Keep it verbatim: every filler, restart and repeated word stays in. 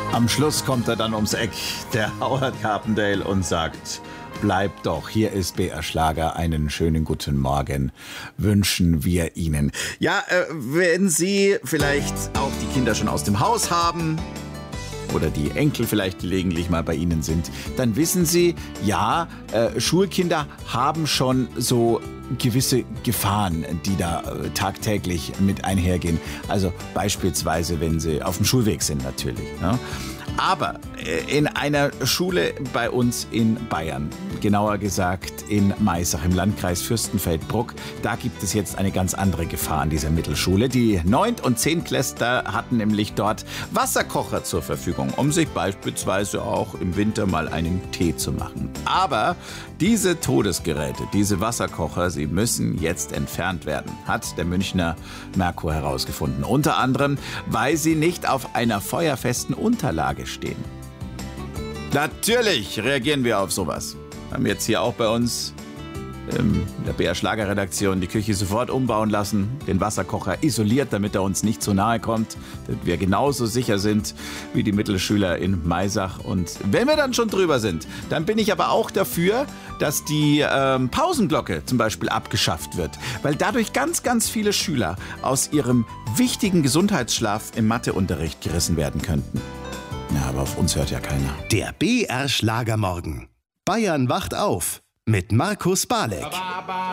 Am Schluss kommt er dann ums Eck, der Howard Carpendale, und sagt: Bleibt doch, hier ist B R Schlager. Einen schönen guten Morgen wünschen wir Ihnen. Ja, äh, wenn Sie vielleicht auch die Kinder schon aus dem Haus haben oder die Enkel vielleicht gelegentlich mal bei Ihnen sind, dann wissen Sie, ja, äh, Schulkinder haben schon so gewisse Gefahren, die da äh, tagtäglich mit einhergehen. Also beispielsweise, wenn sie auf dem Schulweg sind natürlich, ne? Aber in einer Schule bei uns in Bayern, genauer gesagt in Maisach im Landkreis Fürstenfeldbruck, da gibt es jetzt eine ganz andere Gefahr an dieser Mittelschule. Die Neunt- und Zehntklässler hatten nämlich dort Wasserkocher zur Verfügung, um sich beispielsweise auch im Winter mal einen Tee zu machen. Aber diese Todesgeräte, diese Wasserkocher, sie müssen jetzt entfernt werden, hat der Münchner Merkur herausgefunden. Unter anderem, weil sie nicht auf einer feuerfesten Unterlage stehen. Natürlich reagieren wir auf sowas. Wir haben jetzt hier auch bei uns ähm, in der B R Schlager Redaktion die Küche sofort umbauen lassen, den Wasserkocher isoliert, damit er uns nicht zu nahe kommt, damit wir genauso sicher sind wie die Mittelschüler in Maisach. Und wenn wir dann schon drüber sind, dann bin ich aber auch dafür, dass die ähm, Pausenglocke zum Beispiel abgeschafft wird, weil dadurch ganz, ganz viele Schüler aus ihrem wichtigen Gesundheitsschlaf im Matheunterricht gerissen werden könnten. Ja, aber auf uns hört ja keiner. Der B R Schlagermorgen. Bayern wacht auf mit Markus Balek.